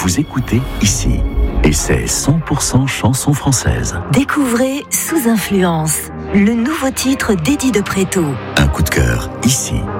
vous écoutez ici. Et c'est 100% chanson française. Découvrez Sous Influence, le nouveau titre d'Eddie de Préto. Un coup de cœur ici.